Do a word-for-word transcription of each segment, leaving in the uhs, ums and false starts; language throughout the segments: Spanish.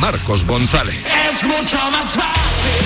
Marcos González. Es mucho más fácil.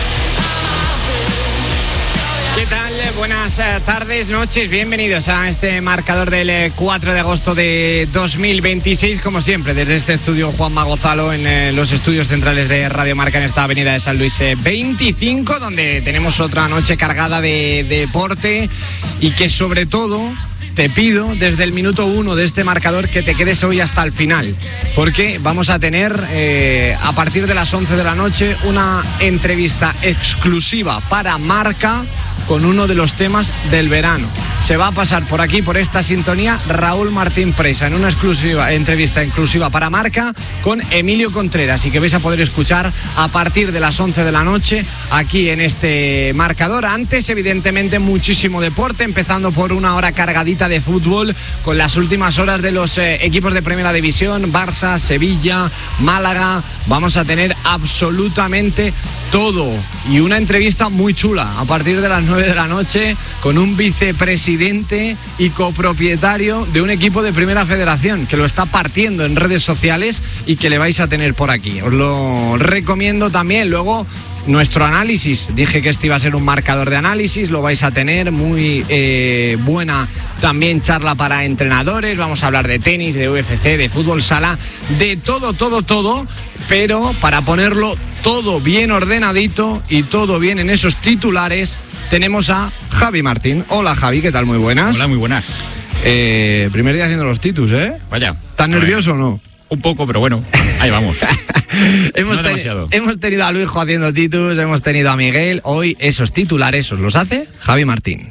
¿Qué tal? Buenas eh, tardes, noches, bienvenidos a este marcador del eh, cuatro de agosto de dos mil veintiséis, como siempre, desde este estudio Juanma Gonzalo en eh, los estudios centrales de Radio Marca en esta avenida de San Luis eh, veinticinco, donde tenemos otra noche cargada de, de deporte y que sobre todo te pido desde el minuto uno de este marcador que te quedes hoy hasta el final, porque vamos a tener eh, a partir de las once de la noche una entrevista exclusiva para Marca con uno de los temas del verano. Se va a pasar por aquí, por esta sintonía, Raúl Martín Presa, en una exclusiva entrevista exclusiva para Marca con Emilio Contreras, y que vais a poder escuchar a partir de las once de la noche aquí en este marcador. Antes, evidentemente, muchísimo deporte, empezando por una hora cargadita de fútbol, con las últimas horas de los eh, equipos de Primera División, Barça, Sevilla, Málaga. Vamos a tener absolutamente todo, y una entrevista muy chula a partir de las nueve de la noche con un vicepresidente y copropietario de un equipo de Primera Federación que lo está partiendo en redes sociales y que le vais a tener por aquí. Os lo recomiendo también. Luego, nuestro análisis, dije que este iba a ser un marcador de análisis, lo vais a tener, muy eh, buena también charla para entrenadores. Vamos a hablar de tenis, de U F C, de fútbol sala, de todo, todo, todo, pero para ponerlo todo bien ordenadito y todo bien en esos titulares, tenemos a Javi Martín. Hola, Javi, ¿qué tal? Muy buenas. Hola, muy buenas. Eh, primer día haciendo los titus, ¿eh? Vaya. ¿Estás nervioso o no? Un poco, pero bueno, ahí vamos. hemos, no demasiado. ten- hemos tenido a Luisjo haciendo titus, hemos tenido a Miguel. Hoy esos titulares os los hace Javi Martín.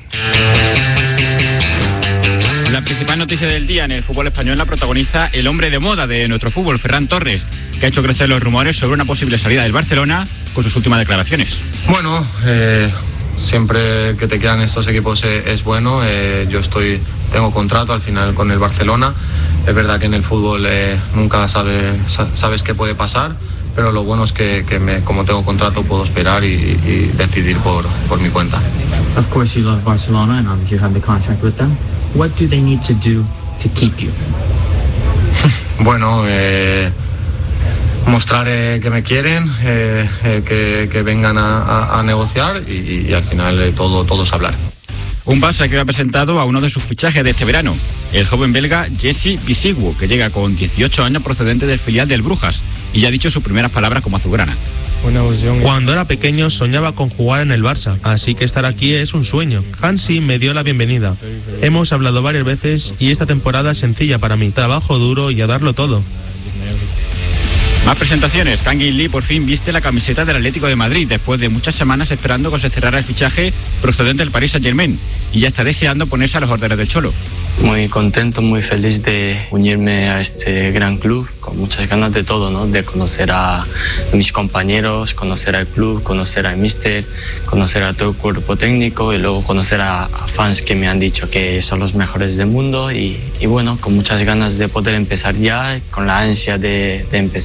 La principal noticia del día en el fútbol español la protagoniza el hombre de moda de nuestro fútbol, Ferran Torres, que ha hecho crecer los rumores sobre una posible salida del Barcelona con sus últimas declaraciones. Bueno, eh, siempre que te quedan estos equipos es, es bueno. Eh, yo estoy, tengo contrato al final con el Barcelona. Es verdad que en el fútbol eh, nunca sabe, sa- sabes qué puede pasar, pero lo bueno es que, que me, como tengo contrato puedo esperar y, y decidir por, por mi cuenta. Of course you love Barcelona and obviously you have the contract with them. What do they need to do to keep you? Bueno, eh, mostrar eh, que me quieren, eh, eh, que, que vengan a, a, a negociar y, y al final eh, todo, todo es hablar. Un Barça que ha presentado a uno de sus fichajes de este verano, el joven belga Jesse Bisigwo, que llega con dieciocho años procedente del filial del Brujas y ya ha dicho sus primeras palabras como azulgrana. Cuando era pequeño soñaba con jugar en el Barça, así que estar aquí es un sueño. Hansi me dio la bienvenida. Hemos hablado varias veces y esta temporada es sencilla para mí. Trabajo duro y a darlo todo. Más presentaciones. Kangin Lee por fin viste la camiseta del Atlético de Madrid después de muchas semanas esperando que se cerrara el fichaje procedente del Paris Saint-Germain y ya está deseando ponerse a los órdenes del Cholo. Muy contento, muy feliz de unirme a este gran club, con muchas ganas de todo, ¿no? De conocer a mis compañeros, conocer al club, conocer al míster, conocer a todo el cuerpo técnico y luego conocer a, a fans que me han dicho que son los mejores del mundo y, y bueno, con muchas ganas de poder empezar ya, con la ansia de, de empezar.